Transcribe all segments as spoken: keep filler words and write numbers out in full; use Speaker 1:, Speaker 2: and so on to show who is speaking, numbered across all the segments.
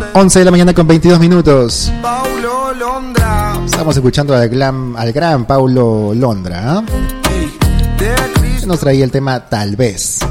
Speaker 1: once de la mañana con veintidós minutos. Paulo Londra. Estamos escuchando al, glam, al gran Paulo Londra, ¿eh? Que nos traía el tema Tal vez.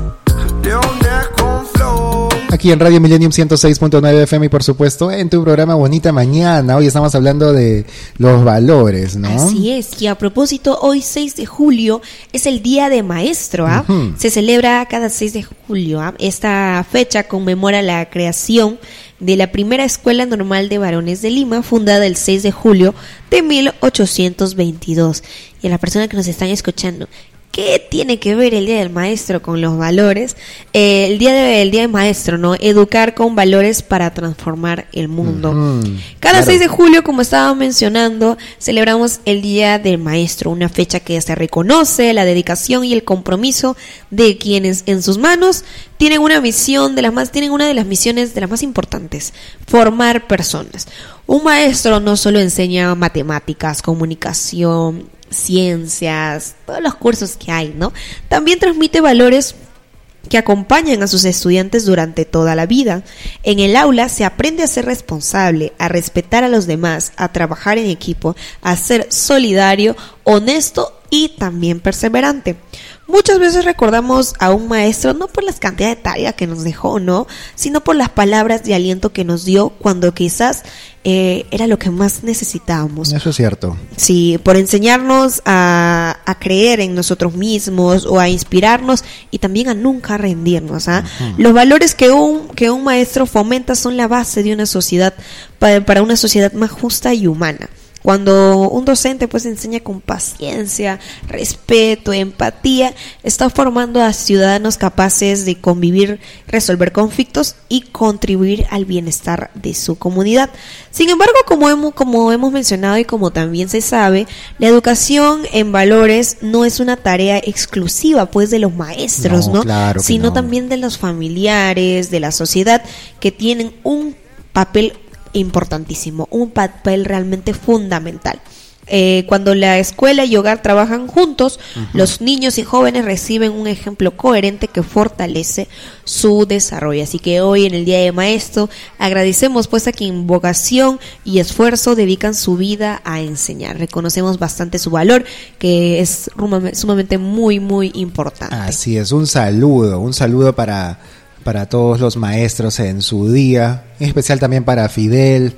Speaker 1: Aquí en Radio Millennium ciento seis punto nueve F M y por supuesto en tu programa Bonita Mañana. Hoy estamos hablando de los valores, ¿no?
Speaker 2: Así es, y a propósito, hoy seis de julio es el Día de Maestro, ¿ah? Uh-huh. Se celebra cada seis de julio, ¿ah? Esta fecha conmemora la creación de la primera Escuela Normal de Varones de Lima, fundada el seis de julio de mil ochocientos veintidós. Y a la persona que nos están escuchando, ¿qué tiene que ver el Día del Maestro con los valores? Eh, el día de, el Día del Maestro, ¿no? Educar con valores para transformar el mundo. Uh-huh. Cada claro. seis de julio, como estaba mencionando, celebramos el Día del Maestro, una fecha que se reconoce la dedicación y el compromiso de quienes en sus manos tienen una misión de las más, tienen una de las misiones de las más importantes: formar personas. Un maestro no solo enseña matemáticas, comunicación, ciencias, todos los cursos que hay, ¿no? También transmite valores que acompañan a sus estudiantes durante toda la vida. En el aula se aprende a ser responsable, a respetar a los demás, a trabajar en equipo, a ser solidario, honesto y también perseverante. Muchas veces recordamos a un maestro no por las cantidades de tarea que nos dejó, ¿no?, sino por las palabras de aliento que nos dio cuando quizás eh, era lo que más necesitábamos.
Speaker 1: Eso es cierto.
Speaker 2: Sí, por enseñarnos a, a creer en nosotros mismos o a inspirarnos y también a nunca rendirnos, ¿ah? Uh-huh. Los valores que un, que un maestro fomenta son la base de una sociedad, para, para una sociedad más justa y humana. Cuando un docente pues enseña con paciencia, respeto, empatía, está formando a ciudadanos capaces de convivir, resolver conflictos y contribuir al bienestar de su comunidad. Sin embargo, como hemos, como hemos mencionado y como también se sabe, la educación en valores no es una tarea exclusiva pues de los maestros, ¿no? ¿no?
Speaker 1: Claro que
Speaker 2: sino
Speaker 1: no.
Speaker 2: también de los familiares, de la sociedad, que tienen un papel importantísimo, un papel realmente fundamental. Eh, cuando la escuela y hogar trabajan juntos, uh-huh. los niños y jóvenes reciben un ejemplo coherente que fortalece su desarrollo. Así que hoy, en el Día de Maestro, agradecemos pues a quien vocación y esfuerzo dedican su vida a enseñar. Reconocemos bastante su valor, que es sumamente muy muy importante.
Speaker 1: Así es, un saludo, un saludo para para todos los maestros en su día, en especial también para Fidel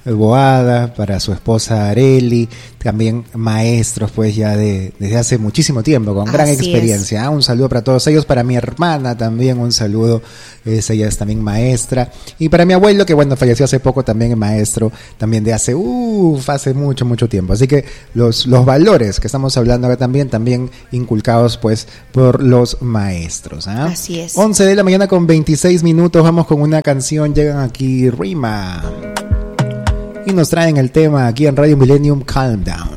Speaker 1: Boada, para su esposa Areli, también maestros pues ya de desde hace muchísimo tiempo, con gran Así experiencia. Es. Un saludo para todos ellos, para mi hermana también un saludo, es, ella es también maestra, y para mi abuelo, que bueno, falleció hace poco, también maestro, también de hace, uff, hace mucho, mucho tiempo. Así que los, los valores que estamos hablando acá también, también inculcados pues por los maestros, ¿eh?
Speaker 2: Así es.
Speaker 1: once de la mañana con veintiséis minutos, vamos con una canción, llegan aquí Rima y nos traen el tema aquí en Radio Millennium, Calm Down.